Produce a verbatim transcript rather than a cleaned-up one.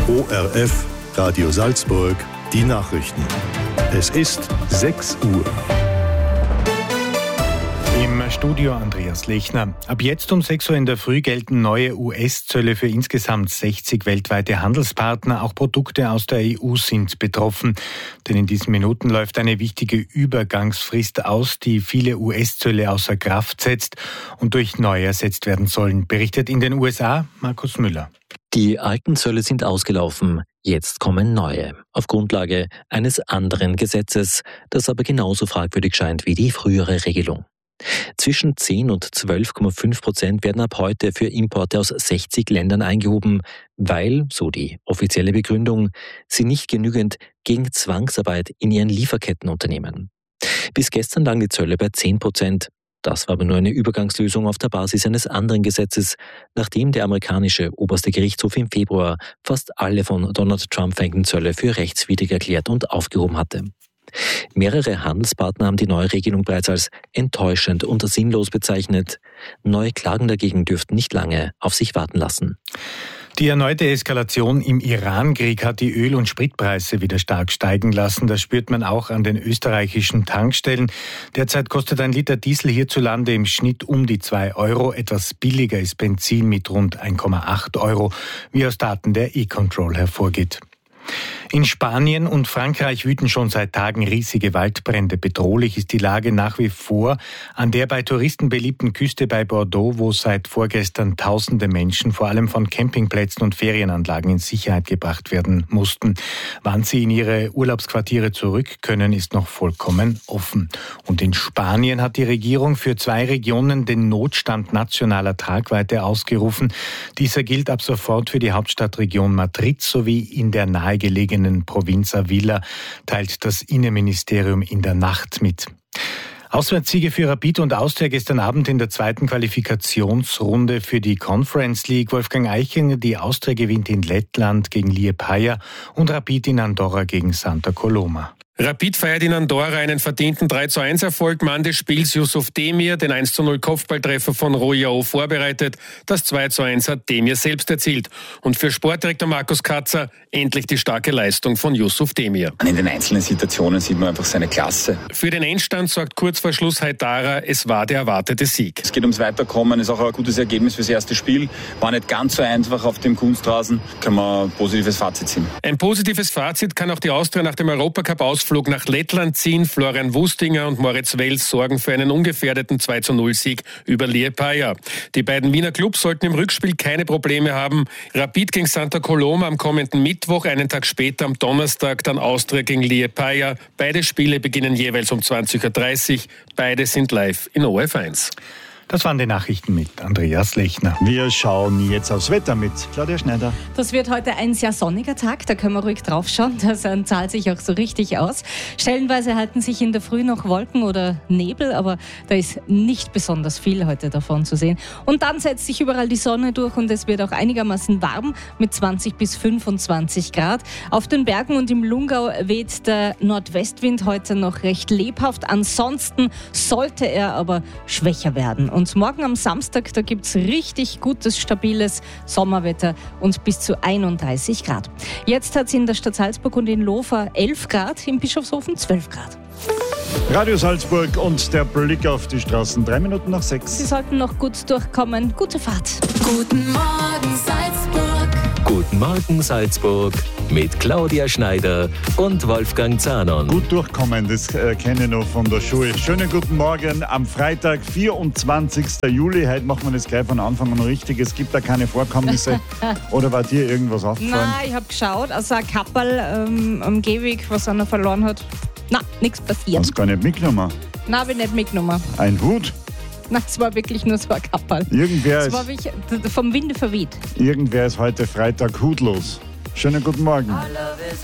O R F, Radio Salzburg, die Nachrichten. Es ist sechs Uhr. Im Studio Andreas Lechner. Ab jetzt um sechs Uhr in der Früh gelten neue U S-Zölle für insgesamt sechzig weltweite Handelspartner. Auch Produkte aus der E U sind betroffen. Denn in diesen Minuten läuft eine wichtige Übergangsfrist aus, die viele U S-Zölle außer Kraft setzt und durch neue ersetzt werden sollen. Berichtet in den U S A Markus Müller. Die alten Zölle sind ausgelaufen. Jetzt kommen neue. Auf Grundlage eines anderen Gesetzes, das aber genauso fragwürdig scheint wie die frühere Regelung. Zwischen zehn und zwölf Komma fünf Prozent werden ab heute für Importe aus sechzig Ländern eingehoben, weil, so die offizielle Begründung, sie nicht genügend gegen Zwangsarbeit in ihren Lieferketten unternehmen. Bis gestern lagen die Zölle bei zehn Prozent. Das war aber nur eine Übergangslösung auf der Basis eines anderen Gesetzes, nachdem der amerikanische oberste Gerichtshof im Februar fast alle von Donald Trump verhängten Zölle für rechtswidrig erklärt und aufgehoben hatte. Mehrere Handelspartner haben die neue Regelung bereits als enttäuschend und sinnlos bezeichnet. Neue Klagen dagegen dürften nicht lange auf sich warten lassen. Die erneute Eskalation im Iran-Krieg hat die Öl- und Spritpreise wieder stark steigen lassen. Das spürt man auch an den österreichischen Tankstellen. Derzeit kostet ein Liter Diesel hierzulande im Schnitt um die zwei Euro. Etwas billiger ist Benzin mit rund eins Komma acht Euro, wie aus Daten der E-Control hervorgeht. In Spanien und Frankreich wüten schon seit Tagen riesige Waldbrände. Bedrohlich ist die Lage nach wie vor an der bei Touristen beliebten Küste bei Bordeaux, wo seit vorgestern tausende Menschen vor allem von Campingplätzen und Ferienanlagen in Sicherheit gebracht werden mussten. Wann sie in ihre Urlaubsquartiere zurück können, ist noch vollkommen offen. Und in Spanien hat die Regierung für zwei Regionen den Notstand nationaler Tragweite ausgerufen. Dieser gilt ab sofort für die Hauptstadtregion Madrid sowie in der nahegelegenen Provinz Avila, teilt das Innenministerium in der Nacht mit. Auswärtssiege für Rapid und Austria gestern Abend in der zweiten Qualifikationsrunde für die Conference League. Wolfgang Eichinger, die Austria gewinnt in Lettland gegen Liepaja und Rapid in Andorra gegen Santa Coloma. Rapid feiert in Andorra einen verdienten drei zu eins Erfolg. Mann des Spiels Yusuf Demir, den eins zu null Kopfballtreffer von Royao vorbereitet. Das zwei zu eins hat Demir selbst erzielt. Und für Sportdirektor Markus Katzer endlich die starke Leistung von Yusuf Demir. In den einzelnen Situationen sieht man einfach seine Klasse. Für den Endstand sorgt kurz vor Schluss Haidara, es war der erwartete Sieg. Es geht ums Weiterkommen, ist auch ein gutes Ergebnis fürs erste Spiel. War nicht ganz so einfach auf dem Kunstrasen. Kann man ein positives Fazit ziehen. Ein positives Fazit kann auch die Austria nach dem Europacup ausführen. Flug nach Lettland ziehen. Florian Wustinger und Moritz Wels sorgen für einen ungefährdeten zwei zu null Sieg über Liepaja. Die beiden Wiener Clubs sollten im Rückspiel keine Probleme haben. Rapid gegen Santa Coloma am kommenden Mittwoch, einen Tag später am Donnerstag dann Austria gegen Liepaja. Beide Spiele beginnen jeweils um zwanzig Uhr dreißig. Beide sind live in O F eins. Das waren die Nachrichten mit Andreas Lechner. Wir schauen jetzt aufs Wetter mit Claudia Schneider. Das wird heute ein sehr sonniger Tag, da können wir ruhig drauf schauen. Das zahlt sich auch so richtig aus. Stellenweise halten sich in der Früh noch Wolken oder Nebel, aber da ist nicht besonders viel heute davon zu sehen. Und dann setzt sich überall die Sonne durch und es wird auch einigermaßen warm mit zwanzig bis fünfundzwanzig Grad. Auf den Bergen und im Lungau weht der Nordwestwind heute noch recht lebhaft. Ansonsten sollte er aber schwächer werden. Und morgen am Samstag, da gibt es richtig gutes, stabiles Sommerwetter und bis zu einunddreißig Grad. Jetzt hat es in der Stadt Salzburg und in Lofa elf Grad, in Bischofshofen zwölf Grad. Radio Salzburg und der Blick auf die Straßen. Drei Minuten nach sechs. Sie sollten noch gut durchkommen. Gute Fahrt. Guten Morgen Salzburg. Guten Morgen Salzburg mit Claudia Schneider und Wolfgang Zahnon. Gut durchkommen, das äh, kenne ich noch von der Schule. Schönen guten Morgen am Freitag, vierundzwanzigsten Juli. Heute machen wir das gleich von Anfang an richtig. Es gibt da keine Vorkommnisse. Oder war dir irgendwas aufgefallen? Nein, ich habe geschaut. Also ein Kapperl ähm, am Gehweg, was einer verloren hat. Nein, nichts passiert. Hast du gar nicht mitgenommen? Nein, habe ich nicht mitgenommen. Ein Hut? Nein, es war wirklich nur so ein Kapperl. Irgendwer es ist, war wirklich vom Winde verweht. irgendwer ist heute Freitag hutlos. Schönen guten Morgen.